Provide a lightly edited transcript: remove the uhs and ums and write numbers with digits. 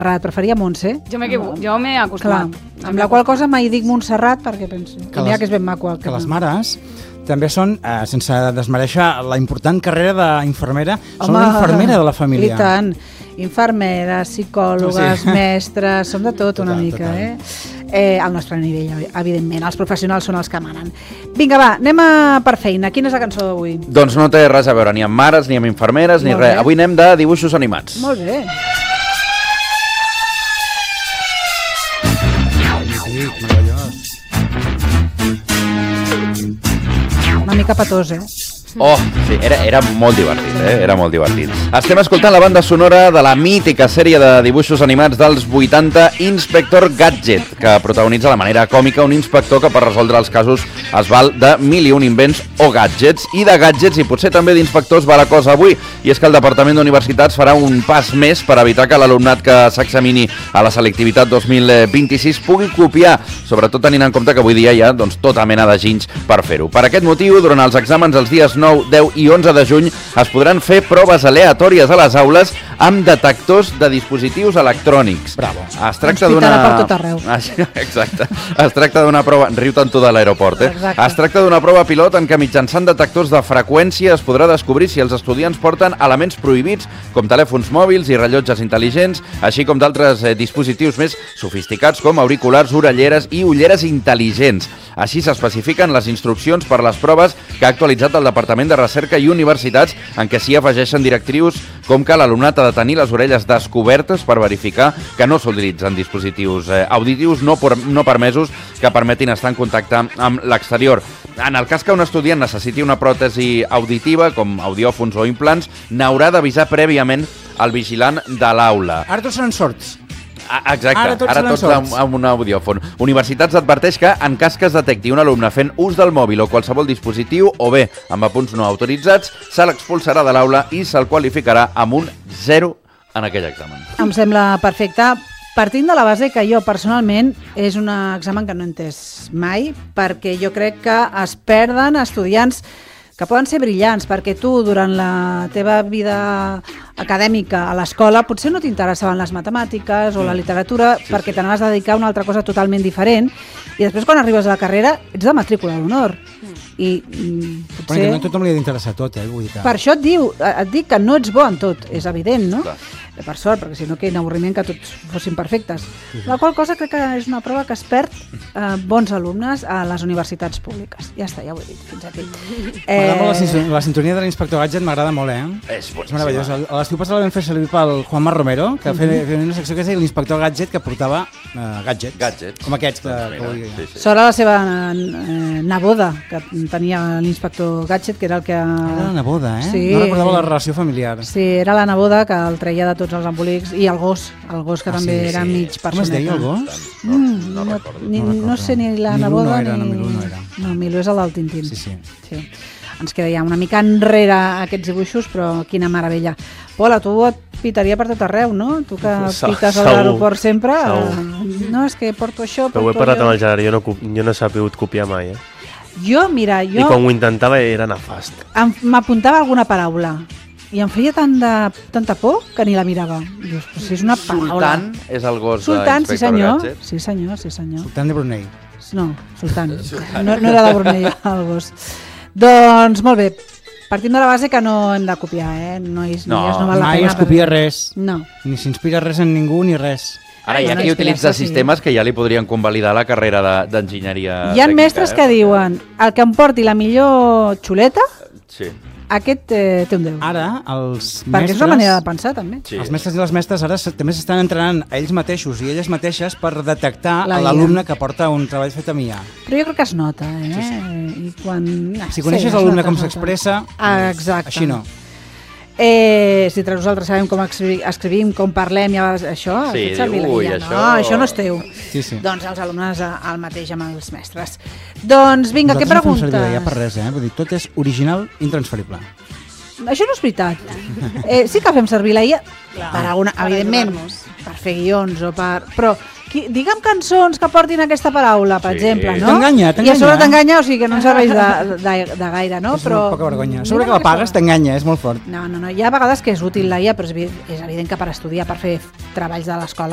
preferia Montse. Jo m'he acostumat. Clar, amb la qual cosa mai dic Montserrat perquè penso que és ben maco. Que les mares també són, sense desmereixer la important carrera d'infermera, són la infermera de la família. I tant. Infermeres, psicòlogues, mestres, som de tot una mica, al nostre nivell, evidentment. Els professionals són els que manen. Vinga, va, anem per feina. Quina és la cançó d'avui? Doncs no té res a veure ni amb mares, ni amb infermeres, ni res. Avui anem de dibuixos animats. Molt bé. Una mica patós, Oh, sí, era molt divertit, era molt divertit. Estem escoltant la banda sonora de la mítica sèrie de dibuixos animats dels 80, Inspector Gadget, que protagonitza de manera còmica un inspector que per resoldre els casos es val de 1001 invents o gadgets, i de gadgets i potser també d'inspectors va la cosa avui, i és que el Departament d'Universitats farà un pas més per evitar que l'alumnat que s'examini a la selectivitat 2026 pugui copiar, sobretot tenint en compte que avui dia hi ha tota mena de ginys per fer-ho. Per aquest motiu, durant els exàmens els dies 9, 10 i 11 de juny es podran fer proves aleatòries a les aules amb detectors de dispositius electrònics. Bravo. Es tracta d'una... per tot arreu. Exacte. Es tracta d'una prova... Riu tant tu de l'aeroport, Es tracta d'una prova pilot en què mitjançant detectors de freqüència es podrà descobrir si els estudiants porten elements prohibits, com telèfons mòbils i rellotges intel·ligents, així com d'altres dispositius més sofisticats com auriculars, orelleres i ulleres intel·ligents. Així s'especifiquen les instruccions per les proves que ha actualitzat el Departament de Recerca i Universitats, en què s'hi afegeixen directrius com que l'alumnat ha de tenir les orelles descobertes per verificar que no s'utilitzen dispositius auditius no permesos que permetin estar en contacte amb l'exterior. En el cas que un estudiant necessiti una pròtesi auditiva, com audiòfons o implants, n'haurà d'avisar prèviament el vigilant de l'aula. Ara tots seran sords. Exacte, ara tots amb un audiòfon. Universitats adverteix que en cas que es detecti un alumne fent ús del mòbil o qualsevol dispositiu, o bé amb apunts no autoritzats, se l'expulsarà de l'aula i se'l qualificarà amb un 0 en aquell examen. Em sembla perfecte. Partint de la base que jo personalment és un examen que no he entès mai, perquè jo crec que es perden estudiants que poden ser brillants, perquè tu durant la teva vida acadèmica a l'escola potser no t'interessaven les matemàtiques o la literatura, perquè te n'has de dedicar a una altra cosa totalment diferent, i després quan arribes a la carrera ets de matrícula d'honor. I potser... Bueno, no a tothom li ha d'interessar tot, vull dir que... Per això et dic que no ets bo en tot, és evident, no? Per sort, perquè si no quin avorriment que tots fossin perfectes. La qual cosa crec que és una prova que es perd bons alumnes a les universitats públiques. Ja està, ja ho he dit, fins aquí. La sintonia de l'Inspector Gadget m'agrada molt, És meravellós. A l'estiu passat la vam fer servir pel Juanma Romero, que feia una secció que es deia l'Inspector Gadget, que portava gadgets. Com aquests que vull dir. Sort a la seva neboda, que tenia l'Inspector Gadget, que era el que... Era la neboda, Sí. No recordava la relació familiar. Sí, era la neboda que el treia de tots els embolics, i el gos que també era mig personeta. Com es deia el gos? No recordo. No sé ni la neboda ni... Milú no era. No, Milú és el del Tintín. Sí. Ens queda ja una mica enrere aquests dibuixos, però quina meravella. Pola, tu et pitaria per tot arreu, no? Tu que pites a l'aeroport sempre. No, és que porto això, porto allò. Ho he parlat amb el Gerard, jo no he sabut copiar mai, Jo, mira, I quan ho intentava era nefast. M'apuntava alguna paraula i em feia tanta por que ni la mirava. Dius, però si és una paraula. Sultan és el gos Sultan, sí d'Inspector senyor. Gadget? Sí senyor. Sultan de Brunei. No, Sultan. No era de Brunei el gos. Doncs molt bé. Partim de la base que no hem de copiar, nois, no val la pena. Mai es copia res. No. Ni s'inspira res en ningú ni res. Ara hi ha qui utilitza sistemes que ja li podrien convalidar la carrera d'enginyeria. Hi ha mestres que diuen el que em porti la millor xuleta, aquest té un 10. Ara, els mestres... Perquè és una manera de pensar, també. Els mestres i les mestres ara també s'estan entrenant a ells mateixos i elles mateixes per detectar l'alumne que porta un treball fet a IA. Però jo crec que es nota, I quan... Si coneixes l'alumne com s'expressa, exacte. Així no. Si nosaltres sabem com escrivim, com parlem, això, això no és teu. Doncs els alumnes el mateix amb els mestres. Doncs vinga, què preguntes? Nosaltres no fem servir per res, vull dir, tot és original i intransferible. Això no és veritat. Sí que fem servir la IA per alguna, evidentment, per fer guions o per... Però digue'm cançons que portin aquesta paraula, per exemple, no? T'enganya. I a sobre t'enganya, o sigui que no en serveix de gaire, no? És una poca vergonya. Sobre que la pagues t'enganya, és molt fort. No, hi ha vegades que és útil la IA, però és evident que per estudiar, per fer treballs de l'escola,